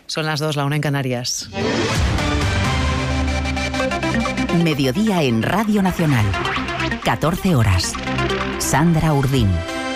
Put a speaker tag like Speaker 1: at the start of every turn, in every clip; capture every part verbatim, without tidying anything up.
Speaker 1: Son las dos, la una en Canarias.
Speaker 2: Mediodía en Radio Nacional. catorce horas. Sandra Urdín.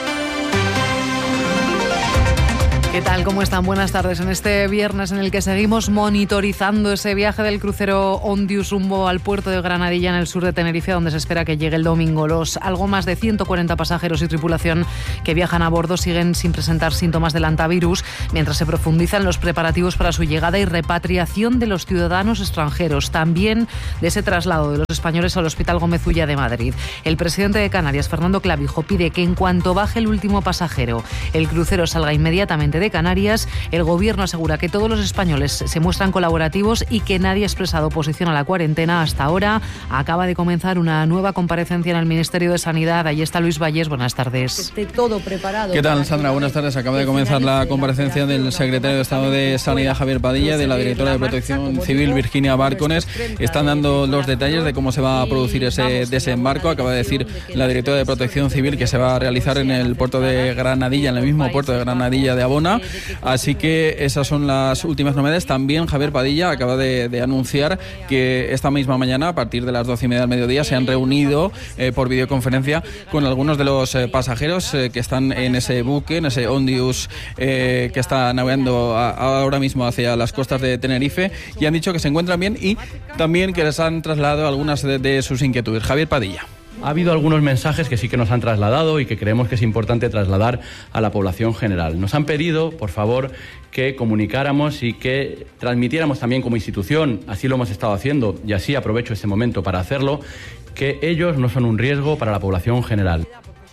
Speaker 1: ¿Qué tal? ¿Cómo están? Buenas tardes. En este viernes en el que seguimos monitorizando ese viaje del crucero Ondius rumbo al puerto de Granadilla en el sur de Tenerife, donde se espera que llegue el domingo. Los algo más de ciento cuarenta pasajeros y tripulación que viajan a bordo siguen sin presentar síntomas del hantavirus, mientras se profundizan los preparativos para su llegada y repatriación de los ciudadanos extranjeros, también de ese traslado de los españoles al Hospital Gómez Ulla de Madrid. El presidente de Canarias, Fernando Clavijo, pide que en cuanto baje el último pasajero, el crucero salga inmediatamente de Canarias. El gobierno asegura que todos los españoles se muestran colaborativos y que nadie ha expresado oposición a la cuarentena hasta ahora. Acaba de comenzar una nueva comparecencia en el Ministerio de Sanidad. Ahí está Luis Valles. Buenas tardes.
Speaker 3: Esté todo preparado.
Speaker 4: ¿Qué tal, Sandra? Buenas tardes. Acaba de comenzar la comparecencia del secretario de Estado de Sanidad, Javier Padilla, de la directora de Protección Civil, Virginia Bárcones. Están dando los detalles de cómo se va a producir ese desembarco. Acaba de decir la directora de Protección Civil que se va a realizar en el puerto de Granadilla, en el mismo puerto de Granadilla de Abona. Así que esas son las últimas novedades. También Javier Padilla acaba de, de anunciar que esta misma mañana, a partir de las doce y media del mediodía, se han reunido eh, por videoconferencia con algunos de los eh, pasajeros eh, que están en ese buque, en ese Ondius eh, que está navegando a, ahora mismo hacia las costas de Tenerife, y han dicho que se encuentran bien y también que les han trasladado algunas de, de sus inquietudes. Javier Padilla.
Speaker 5: Ha habido algunos mensajes que sí que nos han trasladado y que creemos que es importante trasladar a la población general. Nos han pedido, por favor, que comunicáramos y que transmitiéramos también como institución, así lo hemos estado haciendo y así aprovecho este momento para hacerlo, que ellos no son un riesgo para la población general.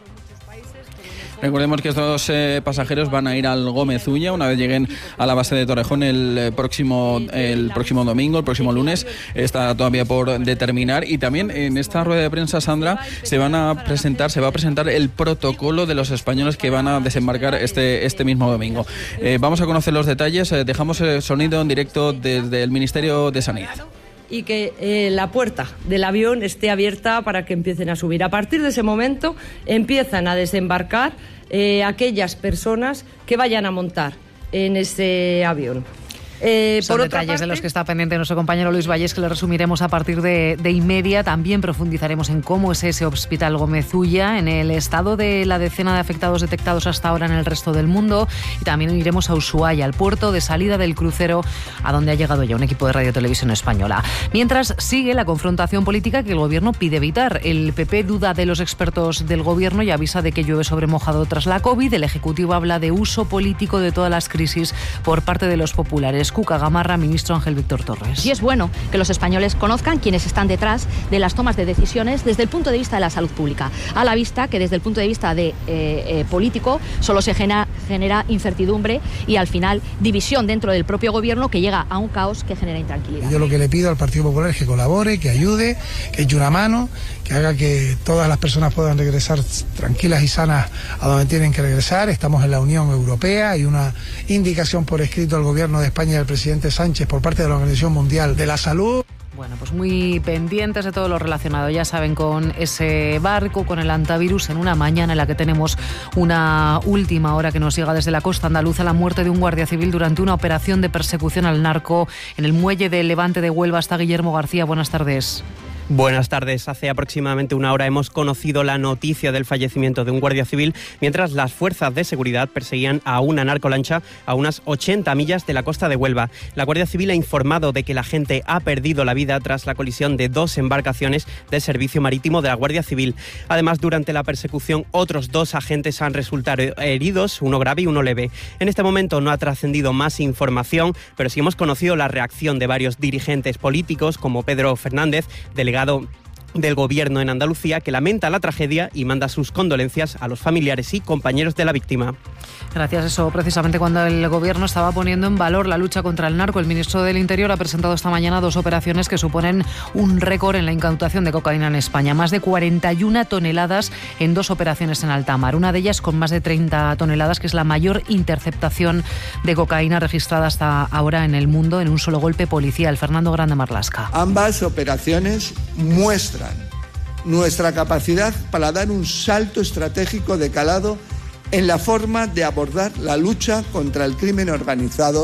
Speaker 4: Recordemos que estos eh, pasajeros van a ir al Gómez Ulla una vez lleguen a la base de Torrejón el eh, próximo el próximo domingo, el próximo lunes. Está todavía por determinar. Y también en esta rueda de prensa, Sandra, se van a presentar, se va a presentar el protocolo de los españoles que van a desembarcar este este mismo domingo. Eh, vamos a conocer los detalles. Eh, dejamos el sonido en directo desde el Ministerio de Sanidad.
Speaker 3: Y que eh, la puerta del avión esté abierta para que empiecen a subir. A partir de ese momento empiezan a desembarcar eh, aquellas personas que vayan a montar en ese avión.
Speaker 1: Eh, Son por detalles parte, de los que está pendiente nuestro compañero Luis Valles, que le resumiremos a partir de, de y media. También profundizaremos en cómo es ese Hospital Gómez Ulla, en el estado de la decena de afectados detectados hasta ahora en el resto del mundo, y también iremos a Ushuaia, al puerto de salida del crucero, a donde ha llegado ya un equipo de Radio Televisión Española. Mientras sigue la confrontación política que el gobierno pide evitar. El P P duda de los expertos del gobierno y avisa de que llueve sobre mojado tras la COVID. El Ejecutivo habla de uso político de todas las crisis por parte de los populares. Cuca Gamarra, ministro Ángel Víctor Torres.
Speaker 6: Y es bueno que los españoles conozcan quiénes están detrás de las tomas de decisiones desde el punto de vista de la salud pública. A la vista que desde el punto de vista de, eh, eh, político solo se genera, genera incertidumbre y al final división dentro del propio gobierno, que llega a un caos que genera intranquilidad.
Speaker 7: Yo lo que le pido al Partido Popular es que colabore, que ayude, que eche una mano, que haga que todas las personas puedan regresar tranquilas y sanas a donde tienen que regresar. Estamos en la Unión Europea, hay una indicación por escrito al gobierno de España y al presidente Sánchez por parte de la Organización Mundial de la Salud.
Speaker 1: Bueno, pues muy pendientes de todo lo relacionado, ya saben, con ese barco, con el hantavirus, en una mañana en la que tenemos una última hora que nos llega desde la costa andaluza, la muerte de un guardia civil durante una operación de persecución al narco en el muelle de Levante de Huelva. Está Guillermo García, buenas tardes.
Speaker 8: Buenas tardes. Hace aproximadamente una hora hemos conocido la noticia del fallecimiento de un guardia civil mientras las fuerzas de seguridad perseguían a una narcolancha a unas ochenta millas de la costa de Huelva. La Guardia Civil ha informado de que la agente ha perdido la vida tras la colisión de dos embarcaciones del servicio marítimo de la Guardia Civil. Además, durante la persecución, otros dos agentes han resultado heridos, uno grave y uno leve. En este momento no ha trascendido más información, pero sí hemos conocido la reacción de varios dirigentes políticos, como Pedro Fernández, delegado del Gobierno en Andalucía, que lamenta la tragedia y manda sus condolencias a los familiares y compañeros de la víctima.
Speaker 1: Gracias. Eso precisamente cuando el Gobierno estaba poniendo en valor la lucha contra el narco. El ministro del Interior ha presentado esta mañana dos operaciones que suponen un récord en la incautación de cocaína en España. Más de cuarenta y una toneladas en dos operaciones en alta mar. Una de ellas con más de treinta toneladas, que es la mayor interceptación de cocaína registrada hasta ahora en el mundo en un solo golpe policial. Fernando Grande Marlasca.
Speaker 9: Ambas operaciones muestran nuestra capacidad para dar un salto estratégico de calado en la forma de abordar la lucha contra el crimen organizado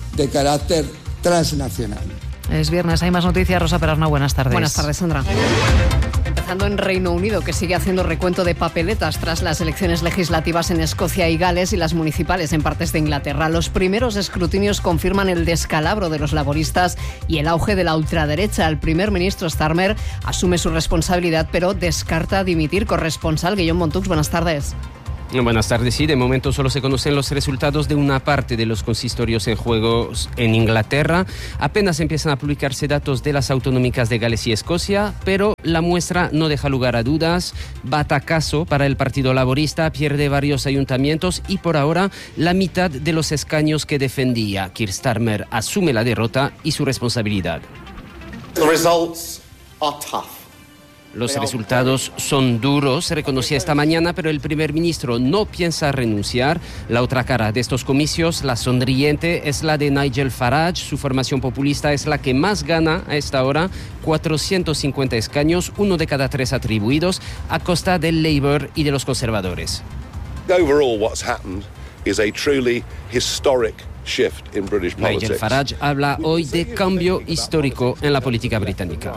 Speaker 9: de carácter transnacional.
Speaker 1: Es viernes, hay más noticias. Rosa Perarna, buenas tardes.
Speaker 10: Buenas tardes, Sandra. Empezando en Reino Unido, que sigue haciendo recuento de papeletas tras las elecciones legislativas en Escocia y Gales y las municipales en partes de Inglaterra. Los primeros escrutinios confirman el descalabro de los laboristas y el auge de la ultraderecha. El primer ministro Starmer asume su responsabilidad, pero descarta dimitir. Corresponsal Guillaume Montux, buenas tardes.
Speaker 11: Buenas tardes. Sí, de momento solo se conocen los resultados de una parte de los consistorios en juego en Inglaterra. Apenas empiezan a publicarse datos de las autonómicas de Gales y Escocia, pero la muestra no deja lugar a dudas. Batacazo para el Partido Laborista, pierde varios ayuntamientos y por ahora la mitad de los escaños que defendía. Keir Starmer asume la derrota y su responsabilidad.
Speaker 12: The results are tough.
Speaker 11: Los resultados son duros, se reconocía esta mañana, pero el primer ministro no piensa renunciar. La otra cara de estos comicios, la sonriente, es la de Nigel Farage. Su formación populista es la que más gana a esta hora, cuatrocientos cincuenta escaños, uno de cada tres atribuidos, a costa del Labour y de los conservadores.
Speaker 12: Overall, what's happened is a truly historic shift in British politics.
Speaker 11: Nigel Farage habla hoy de cambio histórico en la política británica.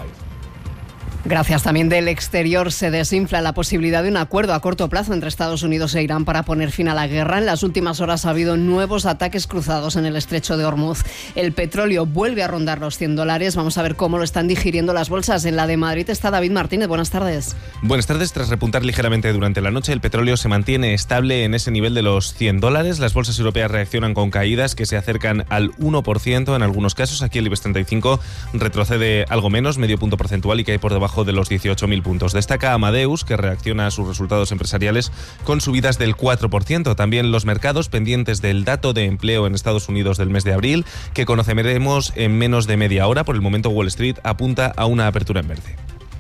Speaker 10: Gracias. También del exterior se desinfla la posibilidad de un acuerdo a corto plazo entre Estados Unidos e Irán para poner fin a la guerra. En las últimas horas ha habido nuevos ataques cruzados en el estrecho de Hormuz. El petróleo vuelve a rondar los cien dólares. Vamos a ver cómo lo están digiriendo las bolsas. En la de Madrid está David Martínez. Buenas tardes.
Speaker 13: Buenas tardes. Tras repuntar ligeramente durante la noche, el petróleo se mantiene estable en ese nivel de los cien dólares. Las bolsas europeas reaccionan con caídas que se acercan al uno por ciento en algunos casos. Aquí el IBEX treinta y cinco retrocede algo menos, medio punto porcentual, y cae por debajo de los dieciocho mil puntos. Destaca Amadeus, que reacciona a sus resultados empresariales con subidas del cuatro por ciento. También los mercados pendientes del dato de empleo en Estados Unidos del mes de abril, que conoceremos en menos de media hora. Por el momento, Wall Street apunta a una apertura en verde.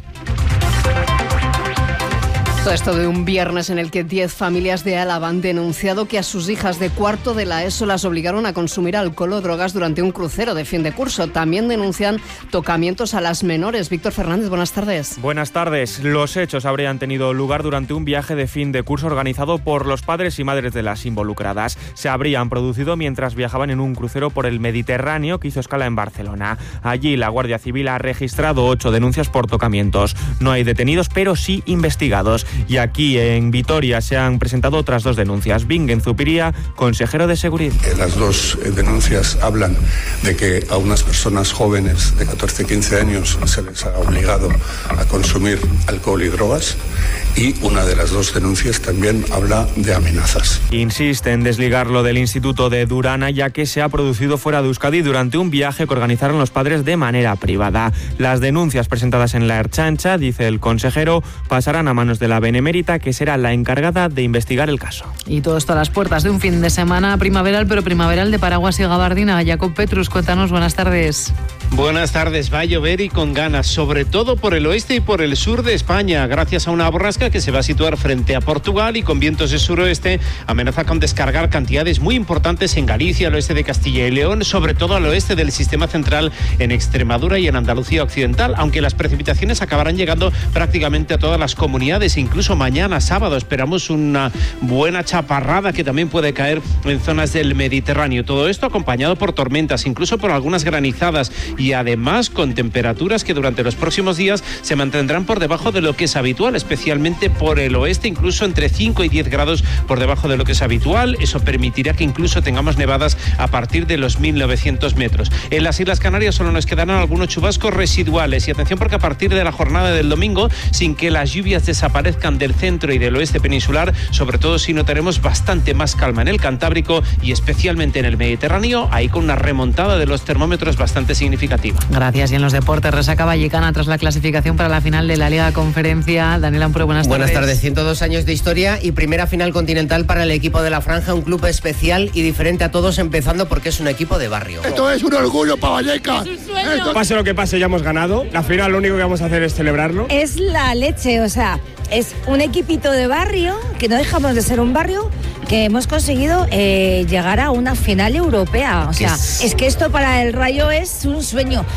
Speaker 10: Todo esto de un viernes en el que diez familias de Álava han denunciado que a sus hijas de cuarto de la ESO las obligaron a consumir alcohol o drogas durante un crucero de fin de curso. También denuncian tocamientos a las menores. Víctor Fernández, buenas tardes.
Speaker 14: Buenas tardes. Los hechos habrían tenido lugar durante un viaje de fin de curso organizado por los padres y madres de las involucradas. Se habrían producido mientras viajaban en un crucero por el Mediterráneo que hizo escala en Barcelona. Allí la Guardia Civil ha registrado ocho denuncias por tocamientos. No hay detenidos, pero sí investigados. Y aquí en Vitoria se han presentado otras dos denuncias. Bingen Zupiría, consejero de Seguridad.
Speaker 15: Las dos denuncias hablan de que a unas personas jóvenes de catorce a quince años se les ha obligado a consumir alcohol y drogas, y una de las dos denuncias también habla de amenazas.
Speaker 14: Insiste en desligarlo del Instituto de Durana, ya que se ha producido fuera de Euskadi durante un viaje que organizaron los padres de manera privada. Las denuncias presentadas en la Ertzaintza, dice el consejero, pasarán a manos de la Benemérita, que será la encargada de investigar el caso.
Speaker 1: Y todo esto a las puertas de un fin de semana primaveral, pero primaveral de paraguas y gabardina. Jacob Petrus, cuéntanos, buenas tardes.
Speaker 16: Buenas tardes. Va a llover y con ganas, sobre todo por el oeste y por el sur de España, gracias a una borrasca que se va a situar frente a Portugal y con vientos de suroeste amenaza con descargar cantidades muy importantes en Galicia, al oeste de Castilla y León, sobre todo al oeste del sistema central, en Extremadura y en Andalucía occidental, aunque las precipitaciones acabarán llegando prácticamente a todas las comunidades. Incluso mañana sábado esperamos una buena chaparrada que también puede caer en zonas del Mediterráneo. Todo esto acompañado por tormentas, incluso por algunas granizadas, y además con temperaturas que durante los próximos días se mantendrán por debajo de lo que es habitual, especialmente por el oeste, incluso entre cinco y diez grados por debajo de lo que es habitual. Eso permitirá que incluso tengamos nevadas a partir de los mil novecientos metros. En las Islas Canarias solo nos quedarán algunos chubascos residuales, y atención porque a partir de la jornada del domingo, sin que las lluvias desaparezcan del centro y del oeste peninsular, sobre todo si notaremos bastante más calma en el Cantábrico y especialmente en el Mediterráneo, ahí con una remontada de los termómetros bastante significativa.
Speaker 1: Gracias. Y en los deportes, resaca vallecana tras la clasificación para la final de la Liga Conferencia. Daniel Ampuro, buenas tardes.
Speaker 17: Buenas tardes. ciento dos años de historia y primera final continental para el equipo de la Franja, un club especial y diferente a todos, empezando porque es un equipo de barrio.
Speaker 18: Esto es un orgullo para Vallecas.
Speaker 19: Esto... Pase lo que pase, ya hemos ganado. La final lo único que vamos a hacer es celebrarlo.
Speaker 20: Es la leche, o sea, es un equipito de barrio, que no dejamos de ser un barrio, que hemos conseguido eh, llegar a una final europea. O sea, es... es que esto para el Rayo es un sueño.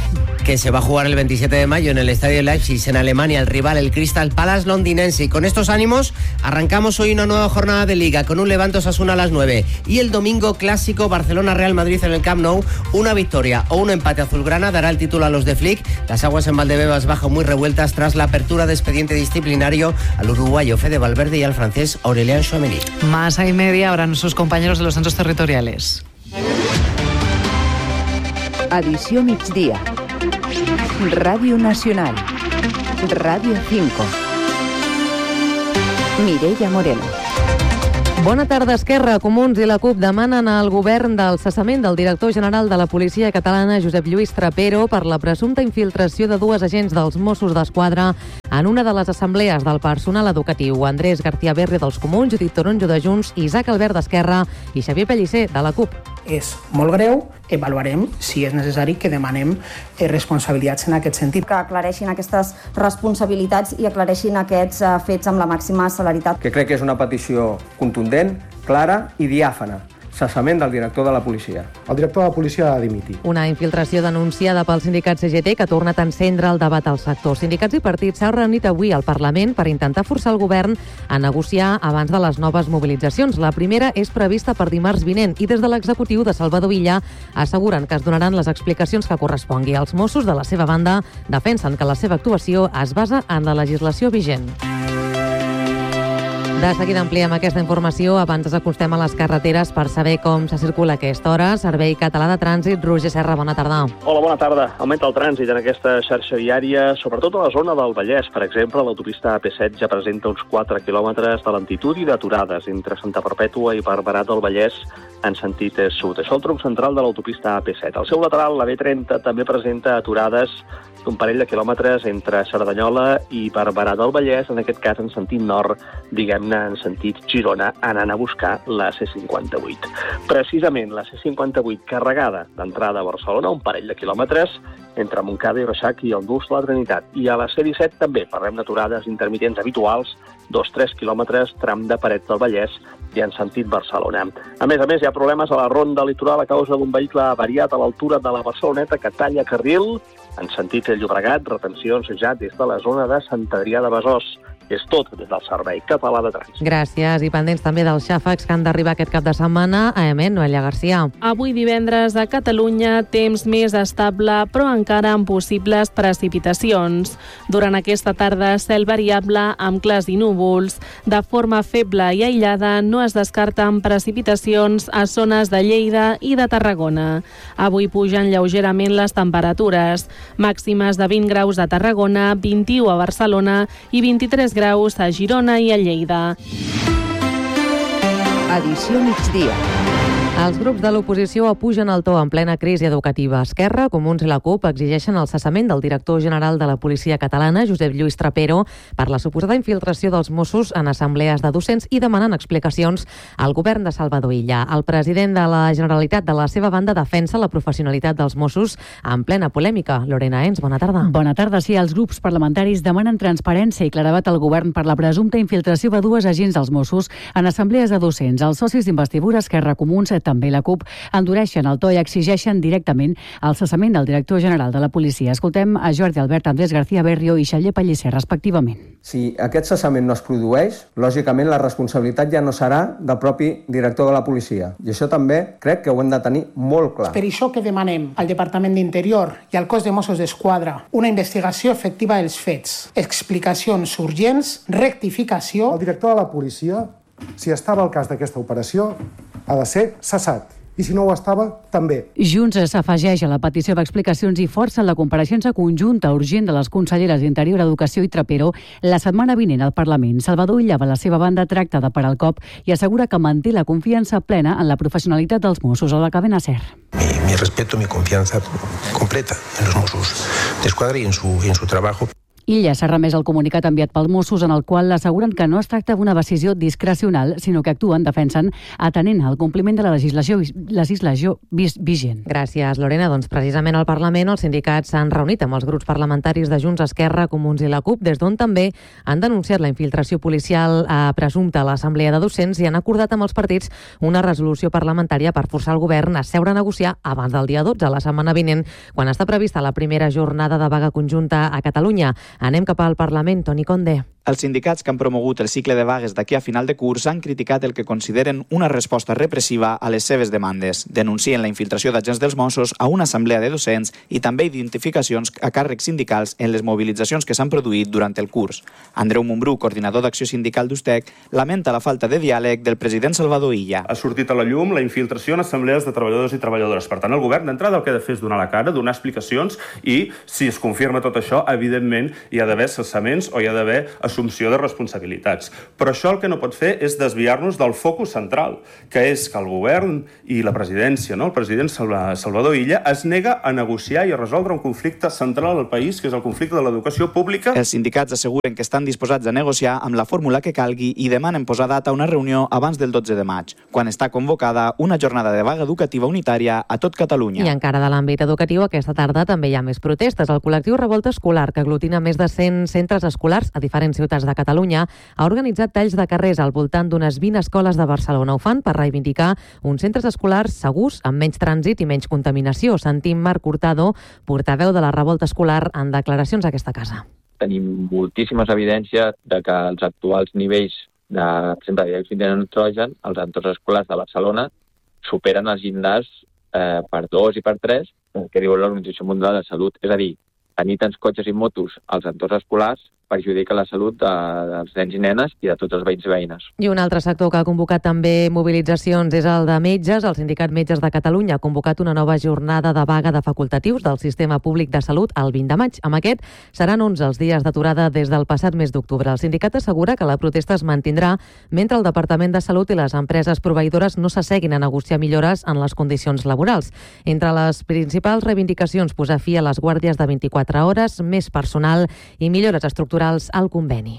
Speaker 17: que se va a jugar el veintisiete de mayo en el Estadio Leipzig, en Alemania, el rival, el Crystal Palace londinense. Y con estos ánimos arrancamos hoy una nueva jornada de Liga con un Levante Osasuna a las nueve y el domingo clásico Barcelona-Real Madrid en el Camp Nou. Una victoria o un empate azulgrana dará el título a los de Flick. Las aguas en Valdebebas bajan muy revueltas tras la apertura de expediente disciplinario al uruguayo Fede Valverde y al francés Aurélien Tchouameni.
Speaker 1: Más y media ahora nuestros compañeros de los centros territoriales.
Speaker 2: Edició migdia. Ràdio Nacional. Ràdio cinco. Mireia Moreno.
Speaker 21: Bona tarda. Esquerra, Comuns i la CUP demanen al govern del cessament del director general de la policia catalana, Josep Lluís Trapero, per la presumpta infiltració de dues agents dels Mossos d'Esquadra en una de les assemblees del personal educatiu. Andrés García Berri dels Comuns, Judit Toronjo de Junts, Isaac Albert d'Esquerra i Xavier Pellicer de la CUP.
Speaker 22: És molt greu, avaluarem si és necessari que demanem responsabilitats en aquest sentit.
Speaker 23: Que aclareixin aquestes responsabilitats i aclareixin aquests fets amb la màxima celeritat.
Speaker 24: Que crec que és una petició contundent, clara i diàfana. Cessament del director de la policia. El director de la policia ha de dimitir.
Speaker 21: Una infiltració denunciada pel sindicat C G T que ha tornat a encendre el debat al sector. Sindicats i partits s'han reunit avui al Parlament per intentar forçar el govern a negociar abans de les noves mobilitzacions. La primera és prevista per dimarts vinent i des de l'executiu de Salvador Illa asseguren que es donaran les explicacions que correspongui. Els Mossos, de la seva banda, defensen que la seva actuació es basa en la legislació vigent. De seguida ampliem aquesta informació. Abans ens acostem a les carreteres per saber com se circula a aquesta hora. Servei Català de Trànsit. Roger Serra, bona tarda.
Speaker 25: Hola, bona tarda. Augmenta el trànsit en aquesta xarxa viària, sobretot a la zona del Vallès. Per exemple, l'autopista A P set ja presenta uns quatre quilòmetres de lentitud i d'aturades entre Santa Perpètua i Barberà del Vallès en sentit sud. Això el tronc central de l'autopista A P set. Al seu lateral, la B trenta també presenta aturades d'un parell de quilòmetres entre Cerdanyola i Barberà del Vallès, en aquest cas en sentit nord, diguem-ne en sentit Girona, anant a buscar la C cinquanta-vuit. Precisament la C cinquanta-vuit carregada d'entrada a Barcelona, un parell de quilòmetres entre Montcada i Reixac i el Nus de la Trinitat. I a la C disset també parlem d'aturades intermitents habituals, dos tres quilòmetres, tram de Paret del Vallès i en sentit Barcelona. A més a més, hi ha problemes a la ronda litoral a causa d'un vehicle avariat a l'altura de la Barceloneta que talla carril en sentit Llobregat, retencions ja des de la zona de Sant Adrià de Besòs. És tot des del Servei Català de Trànsit.
Speaker 21: Gràcies. I pendents també dels xàfecs que han d'arribar aquest cap de setmana. A Emet, Noelia García.
Speaker 26: Avui divendres a Catalunya, temps més estable, però encara amb possibles precipitacions. Durant aquesta tarda, cel variable amb clars i núvols. De forma feble i aïllada, no es descarten precipitacions a zones de Lleida i de Tarragona. Avui pugen lleugerament les temperatures. Màximes de vint graus a Tarragona, vint-i-u a Barcelona i vint-i-tres graus a Girona i a Lleida.
Speaker 2: Edició migdia.
Speaker 21: Els grups de l'oposició apugen el to en plena crisi educativa. Esquerra, Comuns i la CUP exigeixen el cessament del director general de la policia catalana, Josep Lluís Trapero, per la suposada infiltració dels Mossos en assemblees de docents i demanen explicacions al govern de Salvador Illa. El president de la Generalitat, de la seva banda, defensa la professionalitat dels Mossos en plena polèmica. Lorena Ens, bona tarda.
Speaker 27: Bona tarda. Sí, els grups parlamentaris demanen transparència i claredat al govern per la presumpta infiltració de dues agents dels Mossos en assemblees de docents. Els socis d'investidura, Esquerra, Comuns, també la CUP, endureixen el to i exigeixen directament el cessament del director general de la policia. Escoltem a Jordi Albert, Andrés García Berrio i Xavier Pellicer, respectivament.
Speaker 24: Si aquest cessament no es produeix, lògicament la responsabilitat ja no serà del propi director de la policia. I això també crec que ho hem de tenir molt clar.
Speaker 22: Per això que demanem al Departament d'Interior i al cos de Mossos d'Esquadra una investigació efectiva dels fets, explicacions urgents, rectificació.
Speaker 28: El director de la policia, si estava al cas d'aquesta operació, ha de ser cessat. I si no ho estava, també.
Speaker 27: Junts s'afegeix a la petició d'explicacions i força la compareixença conjunta urgent de les conselleres d'Interior, Educació i Trapero la setmana vinent al Parlament. Salvador Illa, a la seva banda, tracta de parar el cop i assegura que manté la confiança plena en la professionalitat dels Mossos. A la cadena SER.
Speaker 29: Mi, mi respeto, mi confianza completa en los Mossos d'Esquadra y en su, en su trabajo.
Speaker 27: Illa s'ha remès el comunicat enviat pel Mossos en el qual asseguren que no es tracta d'una decisió discrecional, sinó que actuen, defensen, atenent al compliment de la legislació, legislació vigent.
Speaker 21: Gràcies, Lorena. Doncs precisament al Parlament els sindicats s'han reunit amb els grups parlamentaris de Junts, Esquerra, Comuns i la CUP, des d'on també han denunciat la infiltració policial a presumpta a l'Assemblea de Docents i han acordat amb els partits una resolució parlamentària per forçar el govern a seure a negociar abans del dia dotze, la setmana vinent, quan està prevista la primera jornada de vaga conjunta a Catalunya. Anem cap al Parlament. Toni Conde.
Speaker 3: Els sindicats que han promogut el cicle de vagues d'aquí a final de curs han criticat el que consideren una resposta repressiva a les seves demandes. Denuncien la infiltració d'agents dels Mossos a una assemblea de docents i també identificacions a càrrecs sindicals en les mobilitzacions que s'han produït durant el curs. Andreu Montbrú, coordinador d'Acció Sindical d'Ustec, lamenta la falta de diàleg del president Salvador Illa.
Speaker 4: Ha sortit a la llum la infiltració en assemblees de treballadors i treballadores. Per tant, el govern d'entrada el que ha de fer és donar la cara, donar explicacions i, si es confirma tot això, evidentment hi ha d'haver cessaments o hi ha d'haver assumpció de responsabilitats. Però això el que no pot fer és desviar-nos del focus central, que és que el govern i la presidència, no? el president Salvador Illa, es nega a negociar i a resoldre un conflicte central al país, que és el conflicte de l'educació pública.
Speaker 3: Els sindicats asseguren que estan disposats a negociar amb la fórmula que calgui i demanen posar data a una reunió abans del dotze de maig, quan està convocada una jornada de vaga educativa unitària a tot Catalunya.
Speaker 21: I encara de l'àmbit educatiu, aquesta tarda també hi ha més protestes. El col·lectiu Revolta Escolar, que aglutina més de cent centres escolars a diferents ciutats de Catalunya, ha organitzat talls de carrers al voltant d'unes vint escoles de Barcelona. Ho fan per reivindicar uns centres escolars segurs, amb menys trànsit i menys contaminació. Sentim Marc Hurtado, portaveu de la Revolta Escolar, en declaracions a aquesta casa.
Speaker 5: Tenim moltíssimes evidències de que els actuals nivells de, per exemple, de diòxid de nitrogen als entorns escolars de Barcelona superen els llindars eh, per dos i per tres, que diu l'Organització Mundial de la Salut. És a dir, tenir tants cotxes i motos als entorns escolars perjudica la salut de, dels nens i nenes i de tots els veïns i veïnes.
Speaker 21: I un altre sector que ha convocat també mobilitzacions és el de metges. El Sindicat Metges de Catalunya ha convocat una nova jornada de vaga de facultatius del Sistema Públic de Salut el vint de maig. Amb aquest seran onze els dies d'aturada des del passat mes d'octubre. El sindicat assegura que la protesta es mantindrà mentre el Departament de Salut i les empreses proveïdores no s'asseguin a negociar millores en les condicions laborals. Entre les principals reivindicacions, posar fi a les guàrdies de vint-i-quatre hores, més personal i millores estructurals al conveni.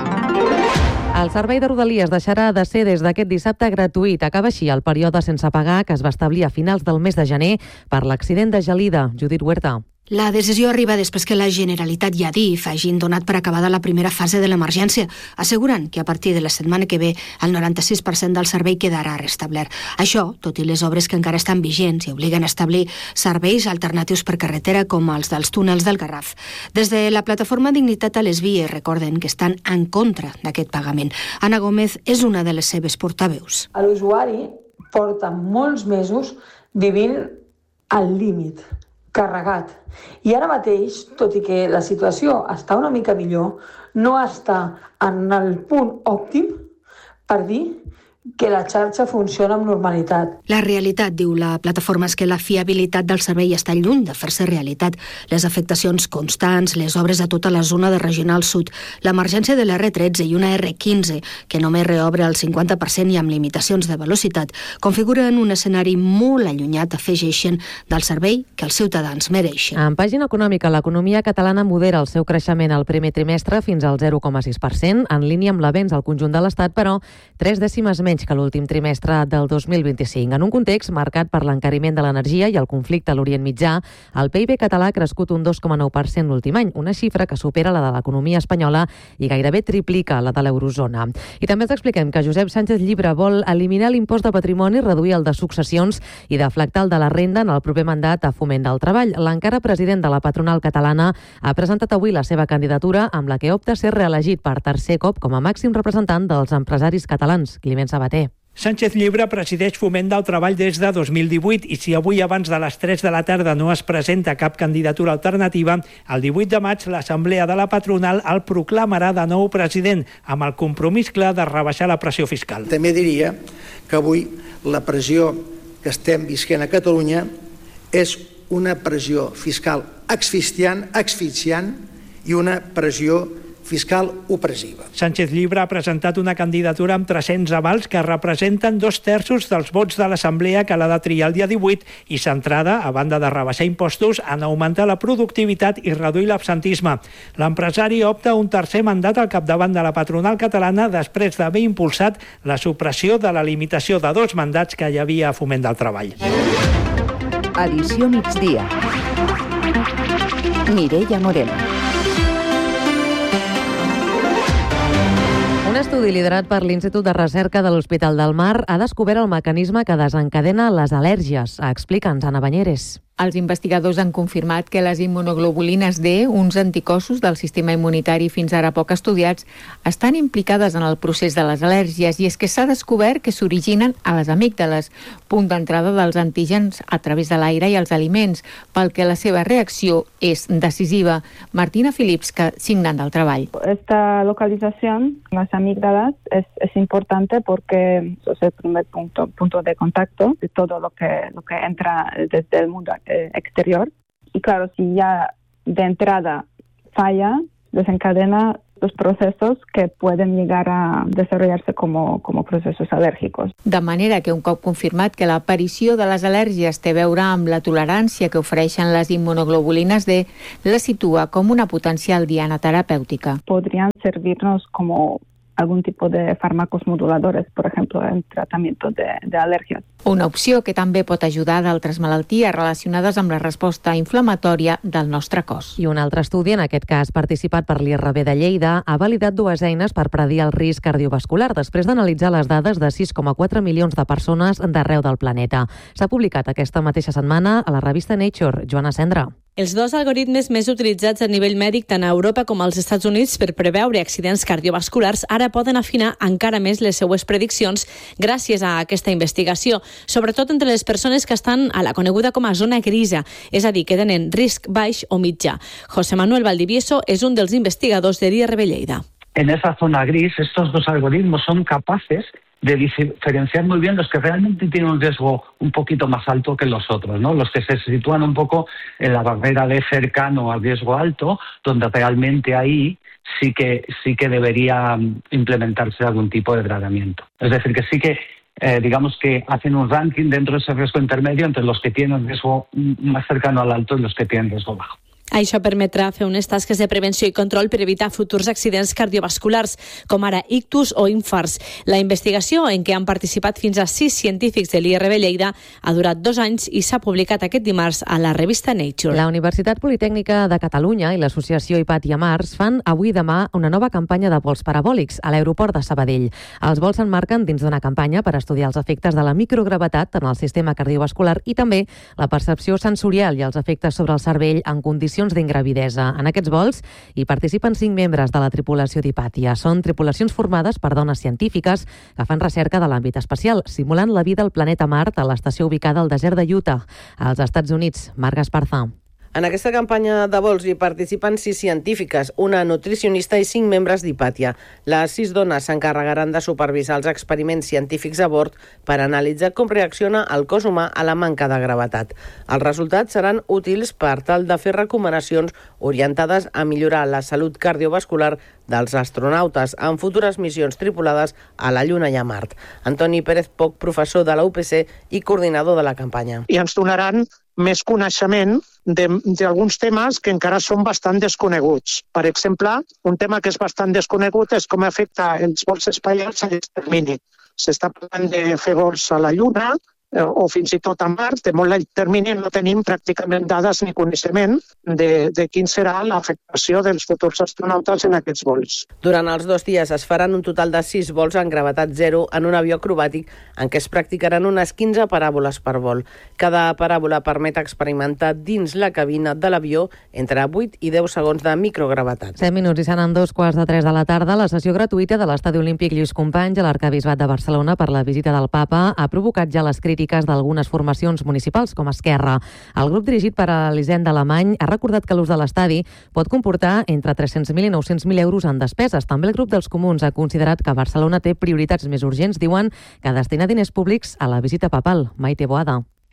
Speaker 21: El servei de Rodalies deixarà de ser des d'aquest dissabte gratuït. Acaba així el període sense pagar que es va establir a finals del mes de gener per l'accident de Gelida. Judit Huerta.
Speaker 6: La decisió arriba després que la Generalitat i Adif hagin donat per acabada la primera fase de l'emergència. Asseguren que a partir de la setmana que ve el noranta-sis per cent del servei quedarà restablert. Això, tot i les obres que encara estan vigents i obliguen a establir serveis alternatius per carretera com els dels túnels del Garraf. Des de la plataforma Dignitat a les Vies recorden que estan en contra d'aquest pagament. Anna Gómez és una de les seves portaveus.
Speaker 7: L'usuari porta molts mesos vivint al límit, carregat. I ara mateix, tot i que la situació està una mica millor, no està en el punt òptim per dir que la xarxa funciona amb normalitat.
Speaker 6: La realitat, diu la plataforma, és que la fiabilitat del servei està lluny de fer-se realitat. Les afectacions constants, les obres a tota la zona de Regional Sud, l'emergència de l'R tretze i una R quinze, que només reobre el cinquanta per cent i amb limitacions de velocitat, configuren un escenari molt allunyat, afegeixen, del servei que els ciutadans mereixen.
Speaker 21: En pàgina econòmica, l'economia catalana modera el seu creixement al primer trimestre fins al zero coma sis per cent, en línia amb l'avenç al conjunt de l'Estat, però tres dècimes menys que l'últim trimestre del dos mil vint-i-cinc. En un context marcat per l'encariment de l'energia i el conflicte a l'Orient Mitjà, el P I B català ha crescut un dos coma nou per cent l'últim any, una xifra que supera la de l'economia espanyola i gairebé triplica la de l'eurozona. I també ens expliquem que Josep Sánchez Llibre vol eliminar l'impost de patrimoni, reduir el de successions i deflactar el de la renda en el proper mandat a Foment del Treball. L'encara president de la patronal catalana ha presentat avui la seva candidatura amb la que opta a ser reelegit per tercer cop com a màxim representant dels empresaris catalans. Climent Sabater.
Speaker 8: Sánchez Llibre presideix Foment del Treball des de dos mil divuit i si avui abans de les tres de la tarda no es presenta cap candidatura alternativa, el divuit de maig l'Assemblea de la Patronal el proclamarà de nou president amb el compromís clar de rebaixar la pressió fiscal.
Speaker 9: També diria que avui la pressió que estem visquent a Catalunya és una pressió fiscal asfixiant, asfixiant i una pressió fiscal opressiva.
Speaker 8: Sánchez Llibre ha presentat una candidatura amb tres-cents avals que representen dos terços dels vots de l'Assemblea que l'ha de triar el dia divuit i centrada, a banda de rebaixar impostos, en augmentar la productivitat i reduir l'absentisme. L'empresari opta un tercer mandat al capdavant de la patronal catalana després d'haver impulsat la supressió de la limitació de dos mandats que hi havia a Foment del Treball.
Speaker 2: Edició migdia. Mireia Moreno.
Speaker 21: Un estudi liderat per l'Institut de Recerca de l'Hospital del Mar ha descobert el mecanisme que desencadena les al·lèrgies. Explica'ns, Anna Banyeres.
Speaker 10: Els investigadors han confirmat que les immunoglobulines D, uns anticossos del sistema immunitari fins ara poc estudiats, estan implicades en el procés de les al·lèrgies, i és que s'ha descobert que s'originen a les amígdales, punt d'entrada dels antígens a través de l'aire i els aliments, pel que la seva reacció és decisiva. Martina Filipska, signant del treball.
Speaker 11: Esta localización, las amígdalas, es, es importante porque es el primer punto, punto de contacto de todo lo que, lo que entra desde el mundo exterior, y claro, si ya de entrada falla, desencadena los procesos que pueden llegar a desarrollarse como, como procesos alèrgicos.
Speaker 10: De manera que un cop confirmat que l'aparició de les al·lèrgies té a veure amb la tolerància que ofereixen les immunoglobulines D, la situa com una potencial diana terapèutica.
Speaker 11: Podrían servirnos como algún tipo de fármacos moduladores, por ejemplo, en tratamiento de, de alergias.
Speaker 10: Una opció que també pot ajudar d'altres malalties relacionades amb la resposta inflamatòria del nostre cos.
Speaker 21: I un altre estudi, en aquest cas participat per l'I R B de Lleida, ha validat dues eines per predir el risc cardiovascular després d'analitzar les dades de sis coma quatre milions de persones d'arreu del planeta. S'ha publicat aquesta mateixa setmana a la revista Nature. Joana Cendra.
Speaker 12: Els dos algoritmes més utilitzats a nivell mèdic tant a Europa com als Estats Units per preveure accidents cardiovasculars ara poden afinar encara més les seues prediccions gràcies a aquesta investigació, sobretot entre les persones que estan a la coneguda com a zona grisa, és a dir, que tenen risc baix o mitjà. José Manuel Valdivieso és un dels investigadors de l'I R B Lleida.
Speaker 13: En esa zona gris, estos dos algoritmos son capaces de diferenciar muy bien los que realmente tienen un riesgo un poquito más alto que los otros, ¿no? Los que se sitúan un poco en la barrera de cercano al riesgo alto, donde realmente ahí sí que sí que debería implementarse algún tipo de tratamiento. Es decir, que sí que eh, digamos que hacen un ranking dentro de ese riesgo intermedio entre los que tienen riesgo más cercano al alto y los que tienen riesgo bajo.
Speaker 12: Això permetrà fer unes tasques de prevenció i control per evitar futurs accidents cardiovasculars, com ara ictus o infarts. La investigació, en què han participat fins a sis científics de l'I R B Lleida, ha durat dos anys i s'ha publicat aquest dimarts a la revista Nature.
Speaker 21: La Universitat Politècnica de Catalunya i l'associació Hipatia Mars fan avui i demà una nova campanya de vols parabòlics a l'aeroport de Sabadell. Els vols s'emmarquen dins d'una campanya per estudiar els efectes de la microgravetat en el sistema cardiovascular i també la percepció sensorial i els efectes sobre el cervell en condicions d'ingravidesa. En aquests vols hi participen cinc membres de la tripulació d'Hipatia. Són tripulacions formades per dones científiques que fan recerca de l'àmbit espacial, simulant la vida al planeta Mart a l'estació ubicada al desert de Utah, als Estats Units. Marc Esparza.
Speaker 14: En aquesta campanya de vols hi participen sis científiques, una nutricionista i cinc membres d'Hipatia. Les sis dones s'encarregaran de supervisar els experiments científics a bord per analitzar com reacciona el cos humà a la manca de gravetat. Els resultats seran útils per tal de fer recomanacions orientades a millorar la salut cardiovascular dels astronautes en futures missions tripulades a la Lluna i a Mart. Antoni Pérez Poch, professor de la U P C i coordinador de la campanya.
Speaker 15: I ens donaran més coneixement d'alguns temes que encara són bastant desconeguts. Per exemple, un tema que és bastant desconegut és com afecta els vols espacials a llarg termini. S'està parlant de fer vols a la Lluna o fins i tot a Mart. De molt llarg termini no tenim pràcticament dades ni coneixement de, de quin serà l'afectació dels futurs astronautes en aquests vols.
Speaker 14: Durant els dos dies es faran un total de sis vols en gravetat zero en un avió acrobàtic en què es practicaran unes quinze paràboles per vol. Cada paràbola permet experimentar dins la cabina de l'avió entre vuit i deu segons de microgravetat.
Speaker 21: set minuts i seran dos quarts de tres de la tarda. La sessió gratuïta de l'Estadi Olímpic Lluís Companys a l'Arquebisbat de Barcelona per la visita del Papa ha provocat ja les crítiques d'algunes formacions municipals com Esquerra. El grup dirigit per Elisenda Alemany ha recordat que l'ús de l'estadi pot comportar entre tres-cents mil i nou-cents mil euros en despeses. També el grup dels comuns ha considerat que Barcelona té prioritats més urgents, diuen, que destinar diners públics a la visita papal. Maite Boada.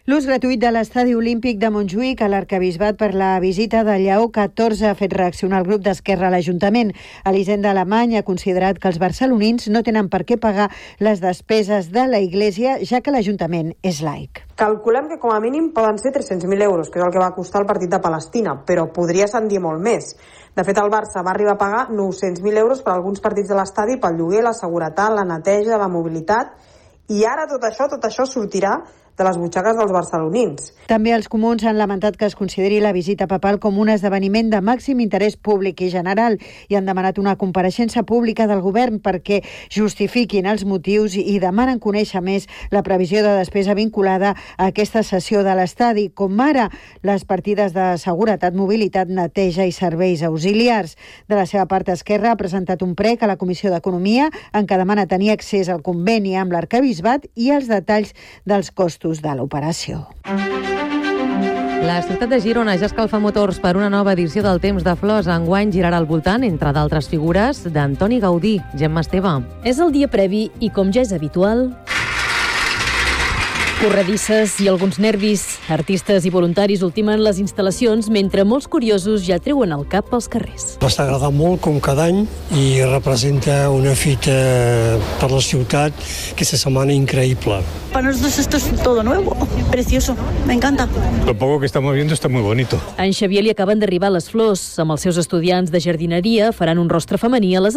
Speaker 1: L'ús gratuït de l'estadi olímpic de Montjuïc a l'Arquebisbat per la visita de Lleó catorze ha fet reaccionar el grup d'Esquerra a l'Ajuntament. Elisenda Alemany ha considerat que els barcelonins no tenen per què pagar les despeses de la Iglésia, ja que l'Ajuntament és laic.
Speaker 16: Calculem que com a mínim poden ser tres-cents mil euros, que és el que va costar el partit de Palestina, però podria ascendir molt més. De fet, el Barça va arribar a pagar nou-cents mil euros per a alguns partits de l'estadi pel lloguer, la seguretat, la neteja, la mobilitat, i ara tot això, tot això sortirà de les butxaques dels barcelonins.
Speaker 1: També els comuns han lamentat que es consideri la visita papal com un esdeveniment de màxim interès públic i general i han demanat una compareixença pública del govern perquè justifiquin els motius i demanen conèixer més la previsió de despesa vinculada a aquesta sessió de l'estadi, com ara les partides de seguretat, mobilitat, neteja i serveis auxiliars. De la seva part, Esquerra ha presentat un prec a la Comissió d'Economia en què demana tenir accés al conveni amb l'Arquebisbat i els detalls dels costos de l'operació.
Speaker 21: La ciutat de Girona ja escalfa motors per una nova edició del Temps de Flors. Enguany girarà al voltant, entre d'altres figures, d'Antoni Gaudí. Gemma Esteve.
Speaker 17: És el dia previ i, com ja és habitual, corredisses i alguns nervis. Artistes i voluntaris ultimen les instal·lacions mentre molts curiosos ja treuen el cap pels carrers.
Speaker 18: M'està agradant molt, com cada any, i representa una fita per la ciutat aquesta setmana increïble.
Speaker 19: Para nosotros esto es todo nuevo, precioso, me encanta.
Speaker 20: Lo poco que estamos viendo está muy bonito.
Speaker 17: A en Xavier li acaben d'arribar les flors. Amb els seus estudiants de jardineria faran un rostre femení a les